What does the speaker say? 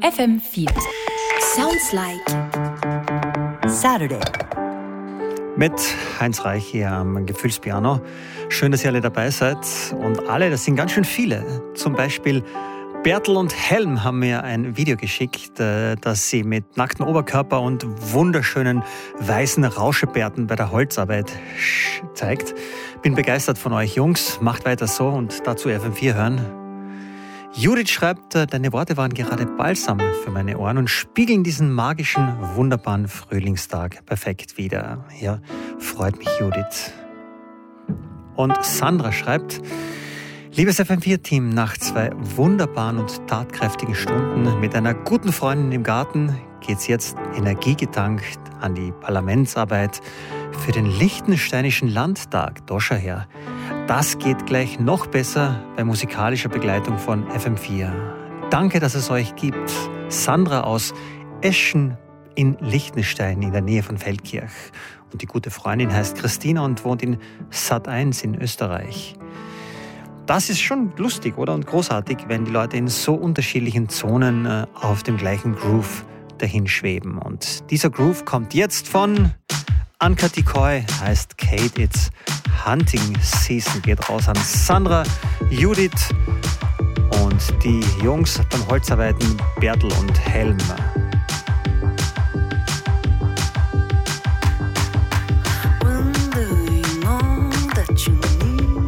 FM4. Sounds like Saturday. Mit Heinz Reich hier am Gefühlspiano. Schön, dass ihr alle dabei seid. Und alle, das sind ganz schön viele. Zum Beispiel Bertel und Helm haben mir ein Video geschickt, das sie mit nacktem Oberkörper und wunderschönen weißen Rauschebärten bei der Holzarbeit zeigt. Bin begeistert von euch Jungs. Macht weiter so und dazu FM4 hören. Judith schreibt, deine Worte waren gerade Balsam für meine Ohren und spiegeln diesen magischen, wunderbaren Frühlingstag perfekt wider. Ja, freut mich Judith. Und Sandra schreibt, liebes FM4-Team, nach 2 wunderbaren und tatkräftigen Stunden mit einer guten Freundin im Garten geht's jetzt energiegetankt an die Parlamentsarbeit für den Liechtensteinischen Landtag. Da schau her. Das geht gleich noch besser bei musikalischer Begleitung von FM4. Danke, dass es euch gibt. Sandra aus Eschen in Liechtenstein in der Nähe von Feldkirch. Und die gute Freundin heißt Christina und wohnt in Sat 1 in Österreich. Das ist schon lustig, oder? Und großartig, wenn die Leute in so unterschiedlichen Zonen auf dem gleichen Groove dahin schweben. Und dieser Groove kommt jetzt von Anka Tikoy, heißt Kate, It's Hunting Season, geht raus an Sandra, Judith und die Jungs beim Holzarbeiten Bertel und Helm.